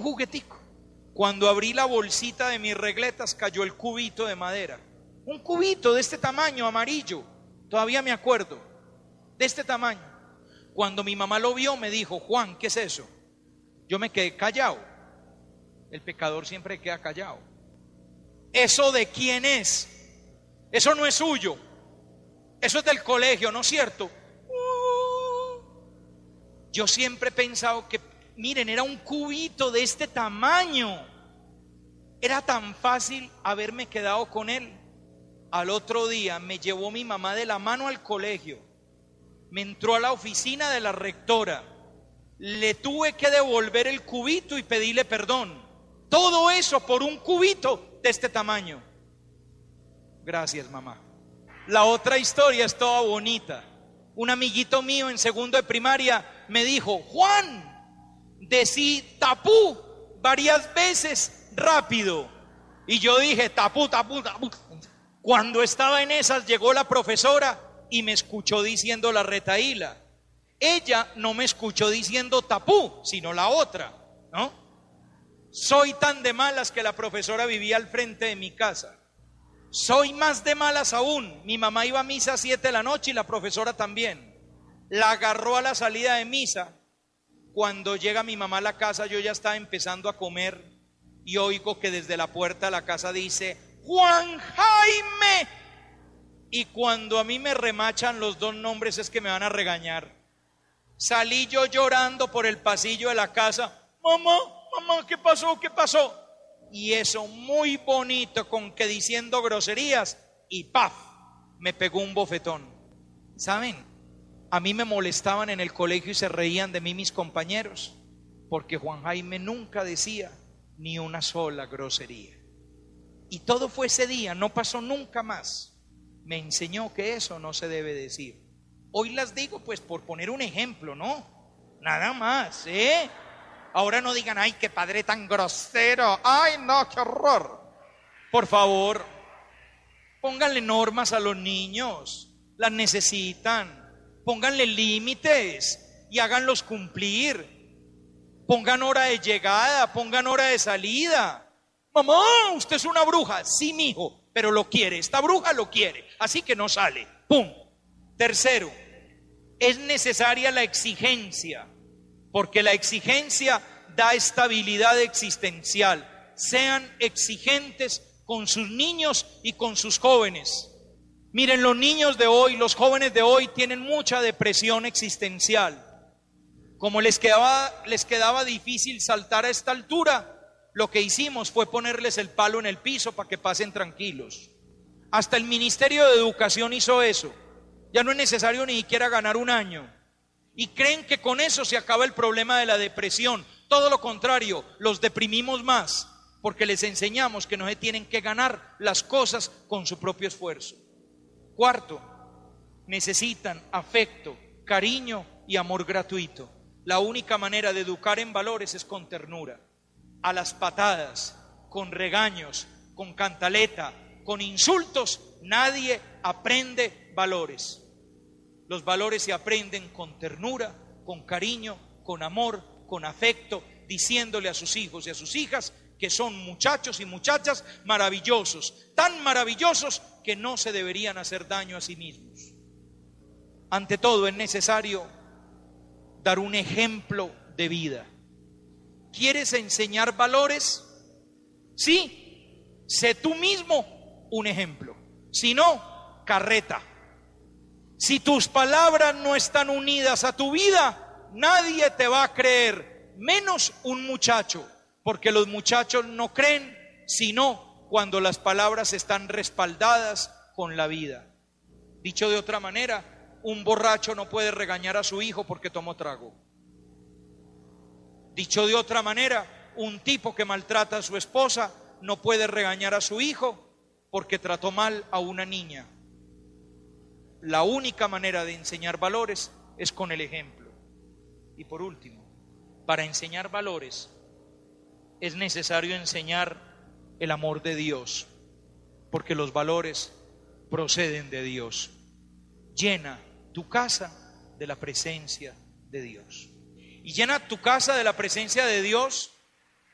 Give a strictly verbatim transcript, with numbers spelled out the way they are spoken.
juguetico. Cuando abrí la bolsita de mis regletas, cayó el cubito de madera. Un cubito de este tamaño, amarillo. Todavía me acuerdo. De este tamaño. Cuando mi mamá lo vio, me dijo: Juan, ¿qué es eso? Yo me quedé callado. El pecador siempre queda callado. ¿Eso de quién es? Eso no es suyo. Eso es del colegio, ¿no es cierto? Yo siempre he pensado que, miren, era un cubito de este tamaño. Era tan fácil haberme quedado con él. Al otro día me llevó mi mamá de la mano al colegio. Me entró a la oficina de la rectora. Le tuve que devolver el cubito y pedirle perdón. Todo eso por un cubito de este tamaño. Gracias, mamá. La otra historia es toda bonita. Un amiguito mío en segundo de primaria me dijo: Juan, decí tapú varias veces rápido. Y yo dije: tapú, tapú, tapú. Cuando estaba en esas, llegó la profesora y me escuchó diciendo la retahíla. Ella no me escuchó diciendo tapú, sino la otra, ¿no? Soy tan de malas que la profesora vivía al frente de mi casa. Soy más de malas aún. Mi mamá iba a misa a siete de la noche y la profesora también. La agarró a la salida de misa. Cuando llega mi mamá a la casa, yo ya estaba empezando a comer y oigo que desde la puerta de la casa dice: Juan Jaime. Y cuando a mí me remachan los dos nombres es que me van a regañar. Salí yo llorando por el pasillo de la casa: mamá, mamá, ¿qué pasó? ¿Qué pasó? Y eso muy bonito, con que diciendo groserías, y ¡paf! Me pegó un bofetón. ¿Saben? A mí me molestaban en el colegio y se reían de mí mis compañeros, porque Juan Jaime nunca decía ni una sola grosería. Y todo fue ese día, no pasó nunca más. Me enseñó que eso no se debe decir. Hoy las digo pues por poner un ejemplo, ¿no? Nada más, ¿eh? Ahora no digan: ay, qué padre tan grosero, ay, no, qué horror. Por favor, pónganle normas a los niños, las necesitan. Pónganle límites y háganlos cumplir. Pongan hora de llegada, pongan hora de salida. Mamá, usted es una bruja. Sí, mijo, pero lo quiere, esta bruja lo quiere, así que no sale. ¡Pum! Tercero, es necesaria la exigencia, porque la exigencia da estabilidad existencial. Sean exigentes con sus niños y con sus jóvenes. Miren, los niños de hoy, los jóvenes de hoy tienen mucha depresión existencial. Como les quedaba, les quedaba difícil saltar a esta altura, lo que hicimos fue ponerles el palo en el piso para que pasen tranquilos. Hasta el Ministerio de Educación hizo eso. Ya no es necesario ni siquiera ganar un año. Y creen que con eso se acaba el problema de la depresión. Todo lo contrario, los deprimimos más, porque les enseñamos que no se tienen que ganar las cosas con su propio esfuerzo. Cuarto, necesitan afecto, cariño y amor gratuito. La única manera de educar en valores es con ternura. A las patadas, con regaños, con cantaleta, con insultos, nadie aprende valores. Los valores se aprenden con ternura, con cariño, con amor, con afecto, diciéndole a sus hijos y a sus hijas que son muchachos y muchachas maravillosos, tan maravillosos que no se deberían hacer daño a sí mismos. Ante todo, es necesario dar un ejemplo de vida. ¿Quieres enseñar valores? Sí, sé tú mismo un ejemplo. Si no, carreta. Si tus palabras no están unidas a tu vida, nadie te va a creer, menos un muchacho, porque los muchachos no creen sino cuando las palabras están respaldadas con la vida. Dicho de otra manera, un borracho no puede regañar a su hijo porque tomó trago. Dicho de otra manera, un tipo que maltrata a su esposa no puede regañar a su hijo porque trató mal a una niña. La única manera de enseñar valores es con el ejemplo. Y por último, para enseñar valores es necesario enseñar el amor de Dios, porque los valores proceden de Dios. Llena tu casa de la presencia de Dios. Y llena tu casa de la presencia de Dios